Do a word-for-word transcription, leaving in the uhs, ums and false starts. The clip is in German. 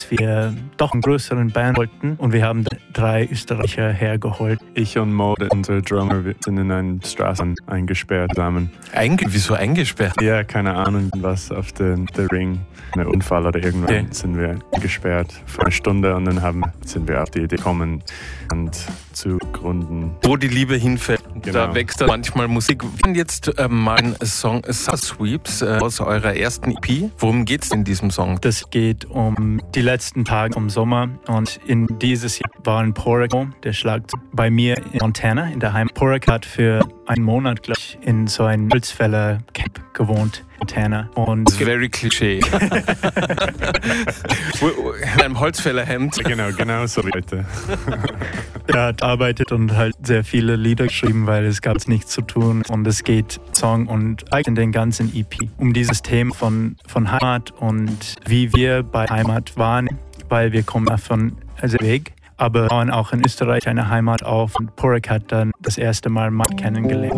dass wir doch einen größeren Band wollten und wir haben drei Österreicher hergeholt. Ich und Mo, unser Drummer, wir sind in einen Straßen eingesperrt zusammen. Einge- Wieso eingesperrt? Ja, keine Ahnung, was auf den, der Ring, ein Unfall oder irgendwann okay. sind wir gesperrt für eine Stunde und dann haben, sind wir auf die Idee gekommen, und zu gründen. Wo die Liebe hinfällt, genau. Da wächst dann manchmal Musik. Und jetzt äh, mal ein Song Summer Sweeps äh, aus eurer ersten E P. Worum geht's in diesem Song? Das geht um die letzten Tage vom Sommer und in dieses Jahr war ein Porrick, der schlagt bei mir in Montana in der Heimat. Porrick hat für einen Monat, glaube ich, in so einem Holzfäller-Camp gewohnt. Montana. Und very cliché. In einem Holzfällerhemd. Genau, genau so Leute. Er hat arbeitet und halt sehr viele Lieder geschrieben, weil es gab nichts zu tun. Und es geht Song und eigentlich in den ganzen E P um dieses Thema von, von Heimat und wie wir bei Heimat waren, weil wir kommen von also Weg. Aber bauen auch in Österreich eine Heimat auf und Porrick hat dann das erste Mal Matt kennengelernt.